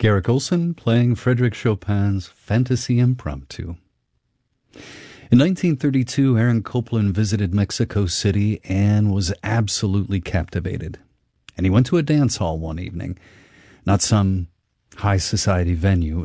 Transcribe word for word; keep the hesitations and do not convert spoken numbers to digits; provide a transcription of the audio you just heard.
Garrick Olson playing Frédéric Chopin's Fantasy Impromptu. In nineteen thirty-two, Aaron Copland visited Mexico City and was absolutely captivated. And he went to a dance hall one evening, not some high society venue.